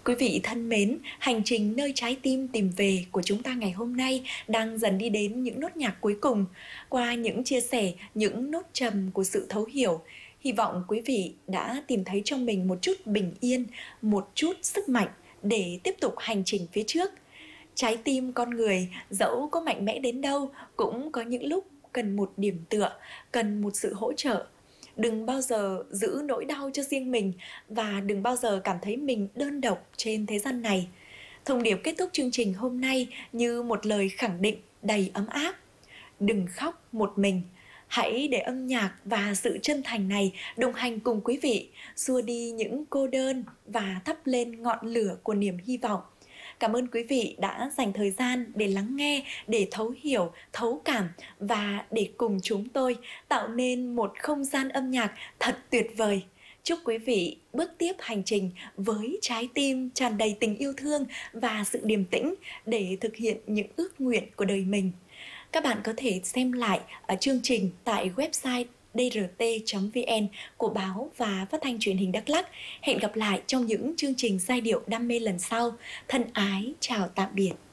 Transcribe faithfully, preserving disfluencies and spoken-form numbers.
Quý vị thân mến, hành trình nơi trái tim tìm về của chúng ta ngày hôm nay đang dần đi đến những nốt nhạc cuối cùng. Qua những chia sẻ, những nốt trầm của sự thấu hiểu, hy vọng quý vị đã tìm thấy trong mình một chút bình yên, một chút sức mạnh để tiếp tục hành trình phía trước. Trái tim con người dẫu có mạnh mẽ đến đâu cũng có những lúc cần một điểm tựa, cần một sự hỗ trợ. Đừng bao giờ giữ nỗi đau cho riêng mình và đừng bao giờ cảm thấy mình đơn độc trên thế gian này. Thông điệp kết thúc chương trình hôm nay như một lời khẳng định đầy ấm áp. Đừng khóc một mình. Hãy để âm nhạc và sự chân thành này đồng hành cùng quý vị, xua đi những cô đơn và thắp lên ngọn lửa của niềm hy vọng. Cảm ơn quý vị đã dành thời gian để lắng nghe, để thấu hiểu, thấu cảm và để cùng chúng tôi tạo nên một không gian âm nhạc thật tuyệt vời. Chúc quý vị bước tiếp hành trình với trái tim tràn đầy tình yêu thương và sự điềm tĩnh để thực hiện những ước nguyện của đời mình. Các bạn có thể xem lại ở chương trình tại website d r t chấm v n của báo và phát thanh truyền hình Đắk Lắk. Hẹn gặp lại trong những chương trình giai điệu đam mê lần sau. Thân ái chào tạm biệt.